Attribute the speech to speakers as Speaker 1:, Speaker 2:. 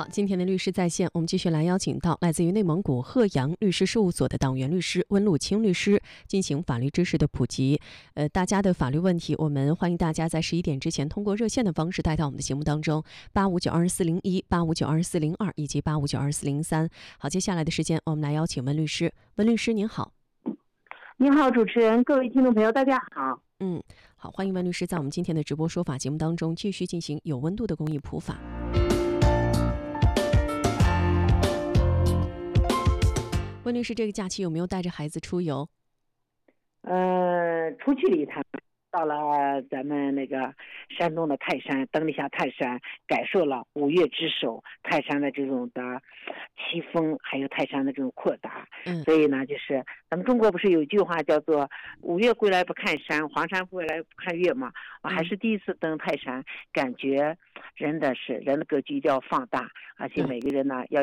Speaker 1: 好，今天的律师在线，我们继续来邀请到来自于内蒙古鹤阳律师事务所的党员律师温路清律师进行法律知识的普及。大家的法律问题，我们欢迎大家在11点之前通过热线的方式带到我们的节目当中，8592401、8592402以及8592403。好，接下来的时间我们来邀请温律师。温律师您好。
Speaker 2: 您好，主持人，各位听众朋友，大家好。
Speaker 1: 好，欢迎温律师在我们今天的直播说法节目当中继续进行有温度的公益普法。温律师，这个假期有没有带着孩子出游？
Speaker 2: 出去了一趟，到了咱们那个山东的泰山，登了一下泰山，感受了五岳之首泰山的这种的奇峰，还有泰山的这种扩大。所以呢，就是咱们中国不是有一句话叫做五岳归来不看山，黄山归来不看岳嘛？我还是第一次登泰山，感觉人的格局一定要放大，而且每个人呢要